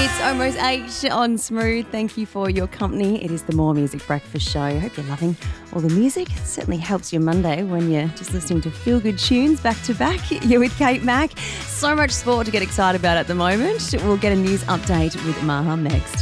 It's almost 8 on Smooth. Thank you for your company. It is the More Music Breakfast Show. I hope you're loving all the music. It certainly helps your Monday when you're just listening to feel-good tunes back to back. You're with Kate Mack. So much sport to get excited about at the moment. We'll get a news update with Maham next.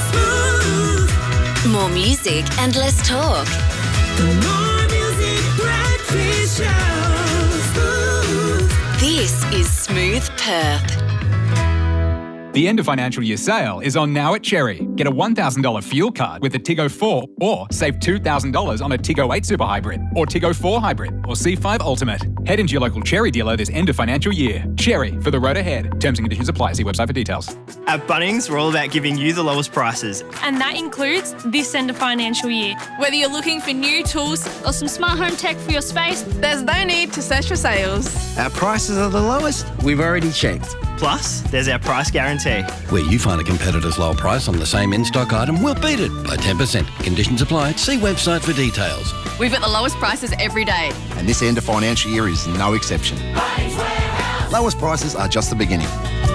More music and less talk. More Music Breakfast Show. This is Smooth Perth. The end of financial year sale is on now at Cherry. Get a $1,000 fuel card with the Tiggo 4 or save $2,000 on a Tiggo 8 Super Hybrid or Tiggo 4 Hybrid or C5 Ultimate. Head into your local Cherry dealer this end of financial year. Cherry, for the road ahead. Terms and conditions apply. See website for details. At Bunnings, we're all about giving you the lowest prices. And that includes this end of financial year. Whether you're looking for new tools or some smart home tech for your space, there's no need to search for sales. Our prices are the lowest. We've already checked. Plus, there's our price guarantee. Where you find a competitor's low price on the same in-stock item, we'll beat it by 10%. Conditions apply. See website for details. We've got the lowest prices every day. And this end of financial year is no exception. Lowest prices are just the beginning.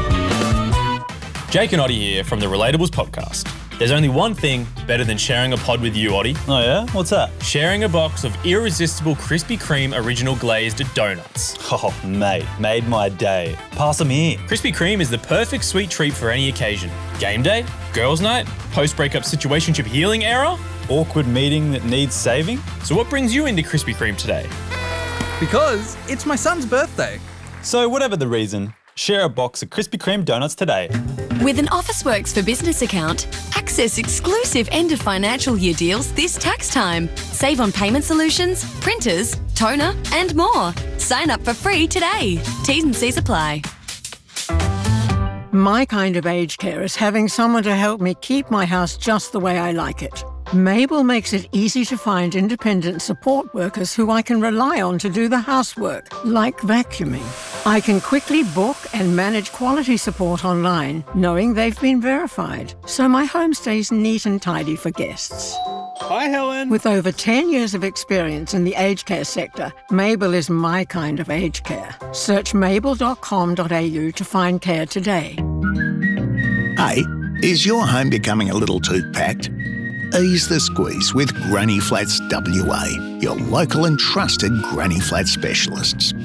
Jake and Oddie here from the Relatables podcast. There's only one thing better than sharing a pod with you, Oddie. Oh yeah? What's that? Sharing a box of irresistible Krispy Kreme original glazed donuts. Oh, mate, made my day. Pass them here. Krispy Kreme is the perfect sweet treat for any occasion. Game day, girls' night, post-breakup situationship healing era, awkward meeting that needs saving. So what brings you into Krispy Kreme today? Because it's my son's birthday. So whatever the reason, share a box of Krispy Kreme donuts today. With an Officeworks for Business account, access exclusive end of financial year deals this tax time. Save on payment solutions, printers, toner, and more. Sign up for free today. T's and C's apply. My kind of aged care is having someone to help me keep my house just the way I like it. Mabel makes it easy to find independent support workers who I can rely on to do the housework, like vacuuming. I can quickly book and manage quality support online, knowing they've been verified, so my home stays neat and tidy for guests. Hi, Helen. With over 10 years of experience in the aged care sector, Mabel is my kind of aged care. Search mabel.com.au to find care today. Hey, is your home becoming a little too packed? Ease the squeeze with Granny Flats WA, your local and trusted Granny Flat specialists.